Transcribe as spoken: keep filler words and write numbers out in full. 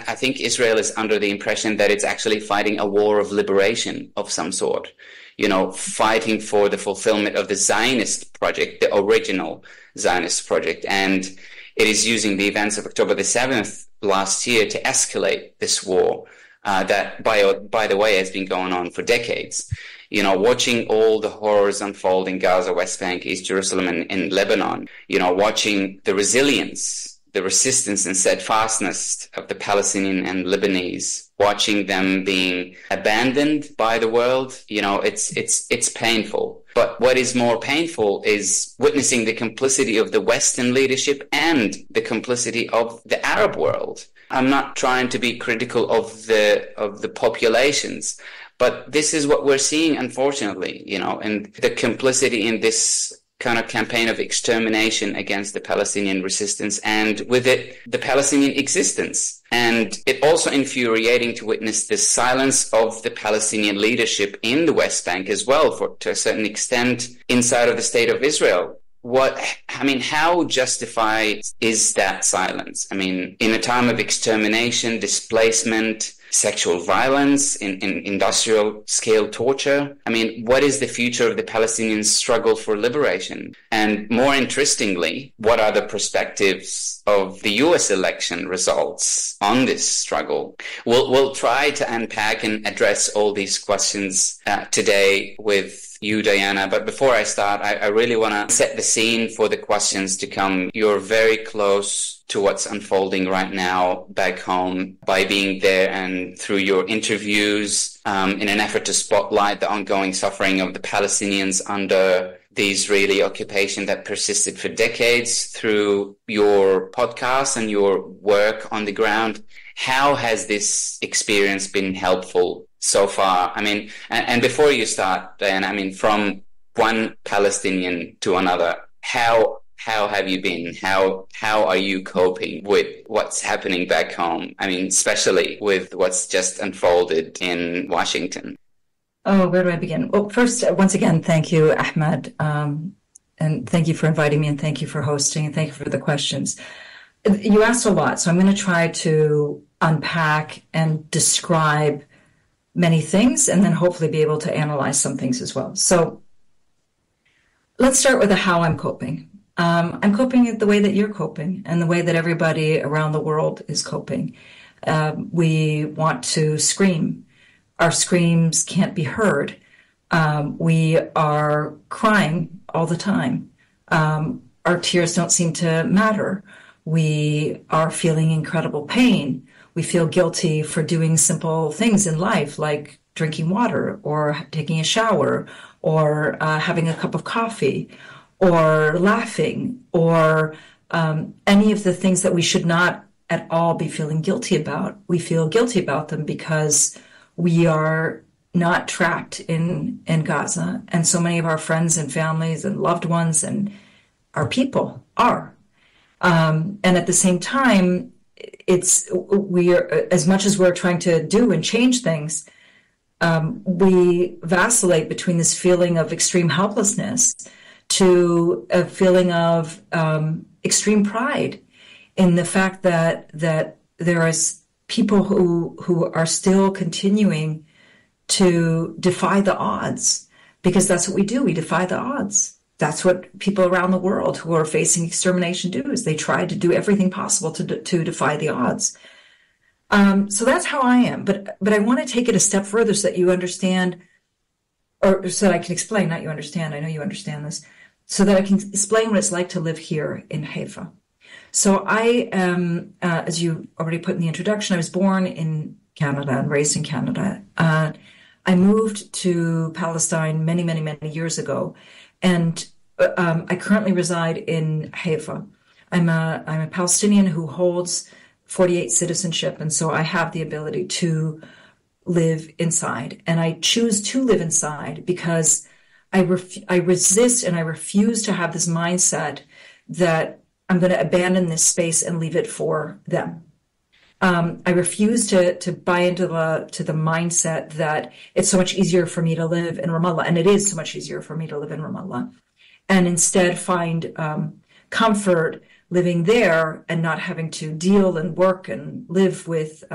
I think Israel is under the impression that it's actually fighting a war of liberation of some sort, you know, fighting for the fulfillment of the Zionist project, the original Zionist project. And it is using the events of October the seventh last year to escalate this war uh, that, by, by the way, has been going on for decades. You know, watching all the horrors unfold in Gaza, West Bank, East Jerusalem, and in Lebanon, you know, watching the resilience, the resistance and steadfastness of the Palestinian and Lebanese, watching them being abandoned by the world, you know, it's, it's, it's painful. But what is more painful is witnessing the complicity of the Western leadership and the complicity of the Arab world. I'm not trying to be critical of the, of the populations, but this is what we're seeing, unfortunately, you know, and the complicity in this kind of campaign of extermination against the Palestinian resistance and with it, the Palestinian existence. And it also infuriating to witness the silence of the Palestinian leadership in the West Bank as well, for to a certain extent inside of the state of Israel. What, I mean, how justified is that silence? I mean, in a time of extermination, displacement, sexual violence, in, in industrial scale torture. I mean, what is the future of the Palestinian struggle for liberation? And more interestingly, what are the perspectives of the U S election results on this struggle? We'll, we'll try to unpack and address all these questions uh, today with you, Diana. But before I start, I, I really want to set the scene for the questions to come. You're very close to what's unfolding right now back home by being there and through your interviews um, in an effort to spotlight the ongoing suffering of the Palestinians under the Israeli occupation that persisted for decades, through your podcast and your work on the ground. How has this experience been helpful so far? I mean, and, and before you start, Diana, I mean, from one Palestinian to another, how How have you been? How how are you coping with what's happening back home? I mean, especially with what's just unfolded in Washington. Oh, where do I begin? Well, first, once again, thank you, Ahmed. Um, and thank you for inviting me, and thank you for hosting, and thank you for the questions. You asked a lot, so I'm going to try to unpack and describe many things, and then hopefully be able to analyze some things as well. So let's start with the how I'm coping. Um, I'm coping the way that you're coping and the way that everybody around the world is coping. Um, we want to scream. Our screams can't be heard. Um, we are crying all the time. Um, our tears don't seem to matter. We are feeling incredible pain. We feel guilty for doing simple things in life, like drinking water or taking a shower or uh, having a cup of coffee, or laughing, or um, any of the things that we should not at all be feeling guilty about. We feel guilty about them because we are not trapped in, in Gaza. And so many of our friends and families and loved ones and our people are. Um, and at the same time, it's we are, as much as we're trying to do and change things, um, we vacillate between this feeling of extreme helplessness to a feeling of um, extreme pride in the fact that that there is people who who are still continuing to defy the odds, because that's what we do. We defy the odds. That's what people around the world who are facing extermination do, is they try to do everything possible to to defy the odds. Um, so that's how I am. But but I want to take it a step further so that you understand, or so that I can explain, not you understand. I know you understand this. So that I can explain what it's like to live here in Haifa. So I am, uh, as you already put in the introduction, I was born in Canada and raised in Canada. Uh, I moved to Palestine many, many, many years ago, and um, I currently reside in Haifa. I'm a I'm a Palestinian who holds forty-eight citizenship, and so I have the ability to live inside, and I choose to live inside because I, ref- I resist and I refuse to have this mindset that I'm going to abandon this space and leave it for them. Um, I refuse to to buy into the to the mindset that it's so much easier for me to live in Ramallah, and it is so much easier for me to live in Ramallah, and instead find um, comfort living there and not having to deal and work and live with